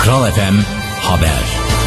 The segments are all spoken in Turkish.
Kral FM Haber.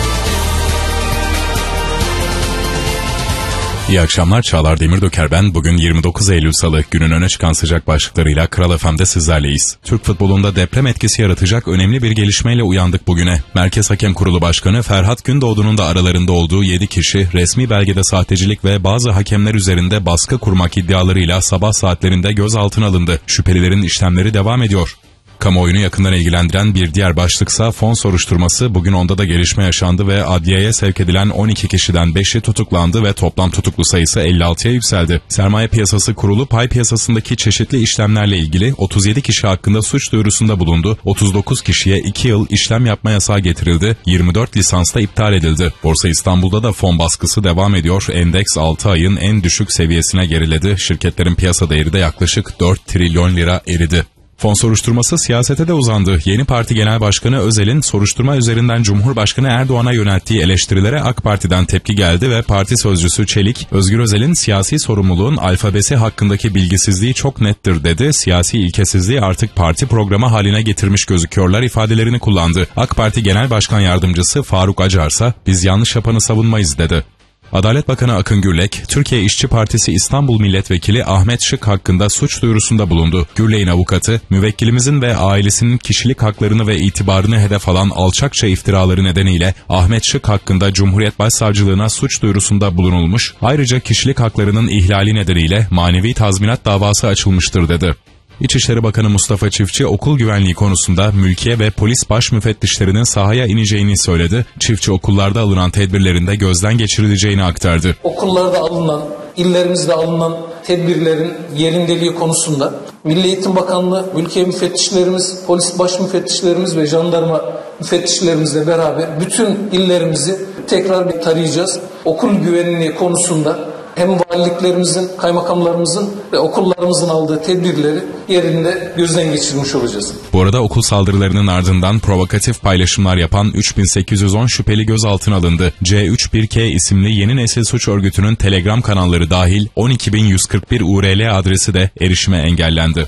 İyi akşamlar, Çağlar Demirdöker ben. Bugün 29 Eylül Salı, günün öne çıkan sıcak başlıklarıyla Kral FM'de sizlerleyiz. Türk futbolunda deprem etkisi yaratacak önemli bir gelişmeyle uyandık bugüne. Merkez Hakem Kurulu Başkanı Ferhat Gündoğdu'nun da aralarında olduğu 7 kişi resmi belgede sahtecilik ve bazı hakemler üzerinde baskı kurmak iddialarıyla sabah saatlerinde gözaltına alındı. Şüphelilerin işlemleri devam ediyor. Kamuoyunu yakından ilgilendiren bir diğer başlıksa fon soruşturması. Bugün onda da gelişme yaşandı ve adliyeye sevk edilen 12 kişiden 5'i tutuklandı ve toplam tutuklu sayısı 56'ya yükseldi. Sermaye Piyasası Kurulu pay piyasasındaki çeşitli işlemlerle ilgili 37 kişi hakkında suç duyurusunda bulundu. 39 kişiye 2 yıl işlem yapma yasağı getirildi. 24 lisans da iptal edildi. Borsa İstanbul'da da fon baskısı devam ediyor. Endeks 6 ayın en düşük seviyesine geriledi. Şirketlerin piyasa değeri de yaklaşık 4 trilyon lira eridi. Fon soruşturması siyasete de uzandı. Yeni Parti Genel Başkanı Özel'in soruşturma üzerinden Cumhurbaşkanı Erdoğan'a yönelttiği eleştirilere AK Parti'den tepki geldi ve parti sözcüsü Çelik, Özgür Özel'in siyasi sorumluluğun alfabesi hakkındaki bilgisizliği çok nettir dedi. Siyasi ilkesizliği artık parti programı haline getirmiş gözüküyorlar ifadelerini kullandı. AK Parti Genel Başkan Yardımcısı Faruk Acarsa, biz yanlış yapanı savunmayız dedi. Adalet Bakanı Akın Gürlek, Türkiye İşçi Partisi İstanbul Milletvekili Ahmet Şık hakkında suç duyurusunda bulundu. Gürlek'in avukatı, müvekkilimizin ve ailesinin kişilik haklarını ve itibarını hedef alan alçakça iftiraları nedeniyle Ahmet Şık hakkında Cumhuriyet Başsavcılığına suç duyurusunda bulunulmuş, ayrıca kişilik haklarının ihlali nedeniyle manevi tazminat davası açılmıştır dedi. İçişleri Bakanı Mustafa Çiftçi okul güvenliği konusunda mülkiye ve polis baş müfettişlerinin sahaya ineceğini söyledi. Çiftçi okullarda alınan tedbirlerin de gözden geçirileceğini aktardı. Okullarda alınan, illerimizde alınan tedbirlerin yerindeliği konusunda Milli Eğitim Bakanlığı, mülkiye müfettişlerimiz, polis baş müfettişlerimiz ve jandarma müfettişlerimizle beraber bütün illerimizi tekrar bir tarayacağız. Okul güvenliği konusunda hem valiliklerimizin, kaymakamlarımızın ve okullarımızın aldığı tedbirleri yerinde gözden geçirmiş olacağız. Bu arada okul saldırılarının ardından provokatif paylaşımlar yapan 3810 şüpheli gözaltına alındı. C31K isimli yeni nesil suç örgütünün Telegram kanalları dahil 12.141 URL adresi de erişime engellendi.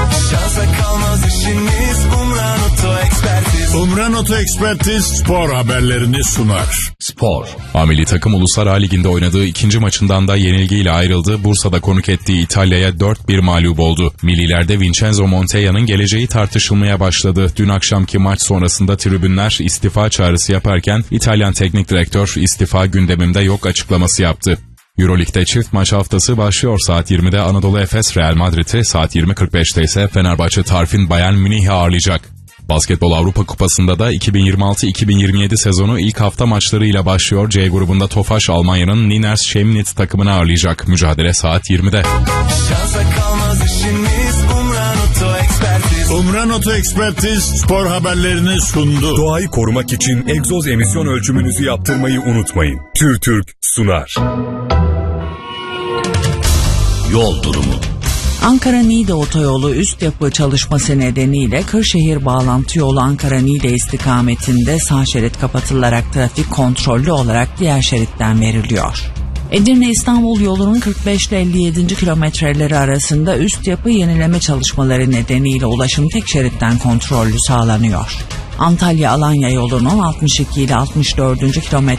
Umran Oto Ekspertiz spor haberlerini sunar. Spor. A milli takım Uluslar Ligi'nde oynadığı ikinci maçından da yenilgiyle ayrıldı. Bursa'da konuk ettiği İtalya'ya 4-1 mağlup oldu. Millilerde Vincenzo Montella'nın geleceği tartışılmaya başladı. Dün akşamki maç sonrasında tribünler istifa çağrısı yaparken İtalyan teknik direktör istifa gündemimde yok açıklaması yaptı. Euroleague'de çift maç haftası başlıyor. Saat 20'de Anadolu Efes Real Madrid'i, saat 20.45'te ise Fenerbahçe Tarfin Bayern Münih'i ağırlayacak. Basketbol Avrupa Kupası'nda da 2026-2027 sezonu ilk hafta maçlarıyla başlıyor. C grubunda Tofaş Almanya'nın Niners Chemnitz takımını ağırlayacak. Mücadele saat 20'de. Umran Oto Ekspertiz spor haberlerini sundu. Doğayı korumak için egzoz emisyon ölçümünüzü yaptırmayı unutmayın. TÜRTÜRK sunar. Yol durumu. Ankara-Niğde otoyolu üst yapı çalışması nedeniyle Kırşehir bağlantı yolu Ankara-Niğde istikametinde sağ şerit kapatılarak trafik kontrollü olarak diğer şeritten veriliyor. Edirne-İstanbul yolunun 45 ile 57. kilometreleri arasında üst yapı yenileme çalışmaları nedeniyle ulaşım tek şeritten kontrollü sağlanıyor. Antalya-Alanya yolunun 62 ile 64. kilometre